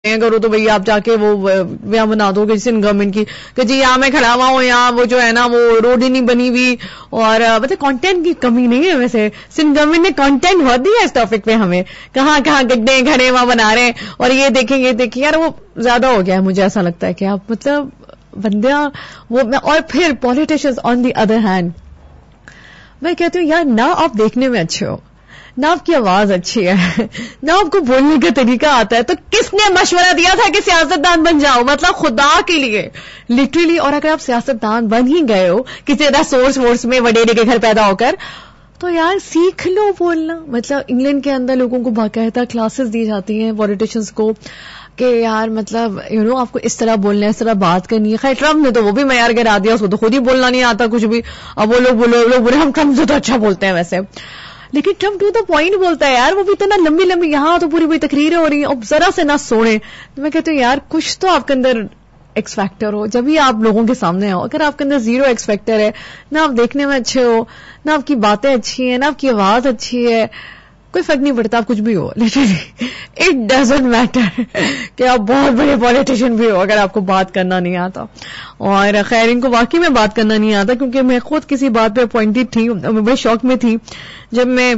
کرو تو بھئی آپ جا کے وہ یہاں بنا دو کہ سندھ گورنمنٹ کی کہ جی یہاں میں کھڑا ہوا ہوں, یہاں وہ جو ہے نا وہ روڈ ہی نہیں بنی ہوئی. اور مطلب کانٹینٹ کی کمی نہیں ہے. ویسے سندھ گورنمنٹ نے کانٹینٹ بہت دیا اس ٹاپک پہ ہمیں, کہاں کہاں گڈھے کھڑے وہاں بنا رہے ہیں, اور یہ دیکھیں یہ دیکھیں. یار وہ زیادہ ہو گیا ہے, مجھے ایسا لگتا ہے کہ آپ مطلب بندیاں وہ. اور پھر politicians on the other hand, میں کہتی ہوں یار نہ آپ دیکھنے میں اچھے ہو, نہ آپ کی آواز اچھی ہے, نہ آپ کو بولنے کا طریقہ آتا ہے, تو کس نے مشورہ دیا تھا کہ سیاستدان بن جاؤ؟ مطلب خدا کے لیے لٹرلی. اور اگر آپ سیاستدان بن ہی گئے ہو کسی طرح سورس وورس میں وڈیرے کے گھر پیدا ہو کر, تو یار سیکھ لو بولنا. مطلب انگلینڈ کے اندر لوگوں کو باقاعدہ کلاسز دی جاتی ہیں پولیٹیشنز کو کہ یار مطلب آپ کو اس طرح بولنا ہے, اس طرح بات کرنی ہے. خیر ٹرمپ نے تو وہ بھی معیار گرا دیا, اس کو تو خود ہی بولنا نہیں آتا کچھ بھی. اب وہ لوگ بولے ہم ٹرمپ سے تو اچھا بولتے ہیں ویسے, لیکن ٹرمپ ٹو دا پوائنٹ بولتا ہے یار. وہ بھی اتنا لمبی لمبی, یہاں تو پوری تقریریں ہو رہی ہیں, اب ذرا سے نہ سوڑیں. تو میں کہتی ہوں یار کچھ تو آپ کے اندر ایکس فیکٹر ہو, جب ہی آپ لوگوں کے سامنے ہو. اگر آپ کے اندر زیرو ایکس فیکٹر ہے, نہ آپ دیکھنے میں اچھے ہو, نہ آپ کی باتیں اچھی ہیں, نہ آپ کی آواز اچھی ہے, کوئی فرق نہیں پڑتا آپ کچھ بھی ہو. لٹرلی اٹ ڈزنٹ میٹر کہ آپ بہت بڑے پولیٹیشین بھی ہو, اگر آپ کو بات کرنا نہیں آتا. اور خیر ان کو واقعی میں بات کرنا نہیں آتا, کیونکہ میں خود کسی بات پہ اپوائنٹڈ تھی, میں بڑے شوق میں تھی جب میں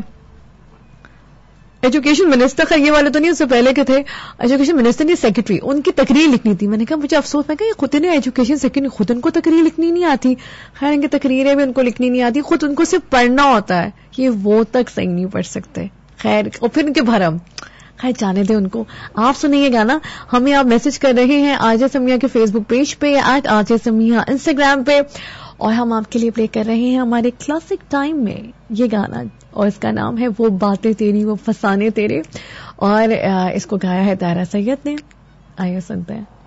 ایجوکیشن منسٹر, خیر یہ والے تو نہیں, اس سے پہلے کے تھے ایجوکیشن منسٹر نے سیکرٹری, ان کی تقریر لکھنی تھی. میں نے کہا مجھے افسوس, میں کہا یہ خود نے ایجوکیشن سیکرٹری, خود ان کو تقریر لکھنی نہیں آتی. خیر ان کی تقریریں بھی ان کو لکھنی نہیں آتی, خود ان کو صرف پڑھنا ہوتا ہے, یہ وہ تک صحیح نہیں پڑھ سکتے. خیر اور پھر ان کے بھرم, خیر جانے دیں ان کو. آپ سنیے گا نا, ہمیں آپ میسج کر رہے ہیں آج سمیہ کے فیس بک پیج پہ, آج سمیہ انسٹاگرام پہ, اور ہم آپ کے لیے پلے کر رہے ہیں ہمارے کلاسک ٹائم میں یہ گانا, اور اس کا نام ہے وہ باتیں تیری وہ فسانے تیرے, اور اس کو گایا ہے طاہرہ سید نے. آئیے سنتے ہیں.